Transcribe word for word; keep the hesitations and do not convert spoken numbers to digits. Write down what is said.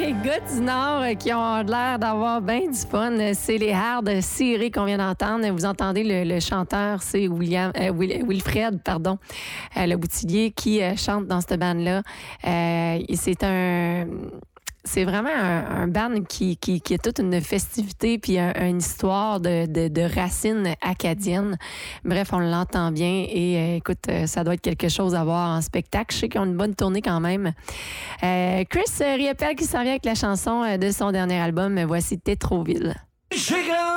les gars du Nord euh, qui ont l'air d'avoir bien du fun, euh, c'est les Hard Cirés qu'on vient d'entendre. Vous entendez le, le chanteur, c'est William, euh, Will- Wilfred, pardon, euh, le boutillier qui euh, chante dans cette band-là. Euh, et c'est un... C'est vraiment un, un band qui, qui, qui a toute une festivité puis un, une histoire de, de, de racines acadiennes. Bref, on l'entend bien et euh, écoute, euh, ça doit être quelque chose à voir en spectacle. Je sais qu'ils ont une bonne tournée quand même. Euh, Chris Riopelle qui s'en vient avec la chanson euh, de son dernier album. Voici Tétroville.